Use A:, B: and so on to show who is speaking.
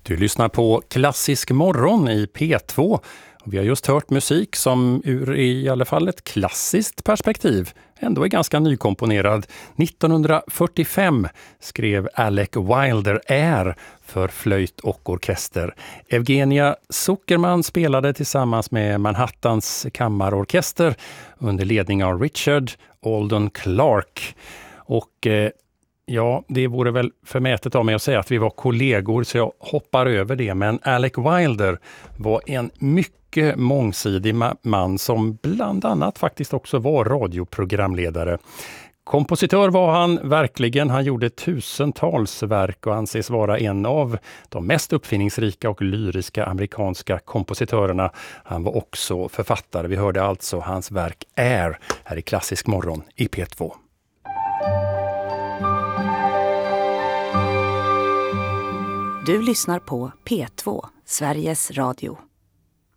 A: Du lyssnar på Klassisk morgon i P2. Vi har just hört musik som ur i alla fall ett klassiskt perspektiv ändå är ganska nykomponerad. 1945 skrev Alec Wilder Air för flöjt och orkester. Evgenia Zuckerman spelade tillsammans med Manhattans kammarorkester under ledning av Richard Alden Clark. Och ja, det vore väl förmätet av mig att säga att vi var kollegor, så jag hoppar över det. Men Alec Wilder var en mycket mångsidig man som bland annat faktiskt också var radioprogramledare. Kompositör var han verkligen. Han gjorde tusentals verk och anses vara en av de mest uppfinningsrika och lyriska amerikanska kompositörerna. Han var också författare. Vi hörde alltså hans verk Air här i Klassisk morgon i P2.
B: Du lyssnar på P2, Sveriges Radio.